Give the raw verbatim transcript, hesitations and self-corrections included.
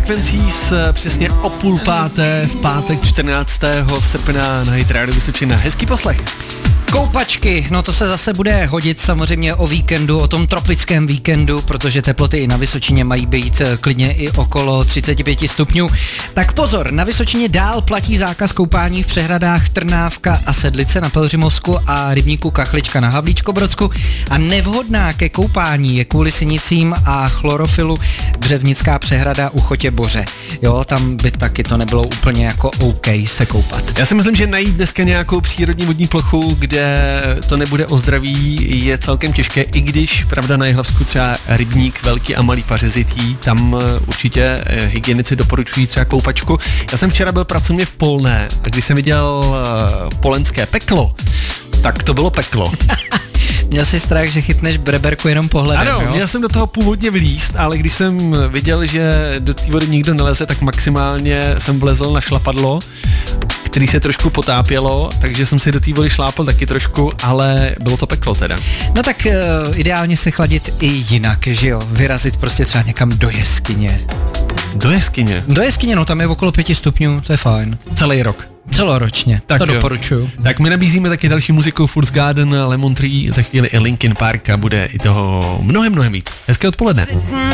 Frequencies přesně o půl páté v pátek čtrnáctého srpna na Hit Radio Vysočina. Hezký poslech. Koupačky, no to se zase bude hodit samozřejmě o víkendu, o tom tropickém víkendu, protože teploty i na Vysočině mají být klidně i okolo třicet pět stupňů. Tak pozor, na Vysočině dál platí zákaz koupání v přehradách Trnávka a Sedlice na Pelhřimovsku a rybníku Kachlička na Havlíčkobrodsku a nevhodná ke koupání je kvůli sinicím a chlorofilu Břevnická přehrada u Chotěboře. Jo, tam by taky to nebylo úplně jako OK se koupat. Já si myslím, že najít dneska nějakou přírodní vodní plochu, kde to nebude o zdraví, je celkem těžké, i když, pravda, na Jihlavsku třeba rybník velký a malý pařezitý, tam určitě hygienici doporučují třeba koupačku. Já jsem včera byl pracovně v Polné a když jsem viděl polenské peklo, tak to bylo peklo. Měl jsi strach, že chytneš breberku jenom pohledem, ano, jo? měl jsem do toho původně vylízt, ale když jsem viděl, že do té vody nikdo neleze, tak maximálně jsem vlezl na šlapadlo, který se trošku potápělo, takže jsem si do té vody šlápl taky trošku, ale bylo to peklo teda. No tak uh, ideálně se chladit i jinak, že jo? Vyrazit prostě třeba někam do jeskyně. Do jeskyně? Do jeskyně, no tam je okolo pěti stupňů, to je fajn. Celý rok. Celoročně, tak to jo. Doporučuju. Tak my nabízíme taky další muziku, Fools Garden, Lemon Tree, za chvíli i Linkin Park a bude i toho mnohem, mnohem víc. Hezké odpoledne.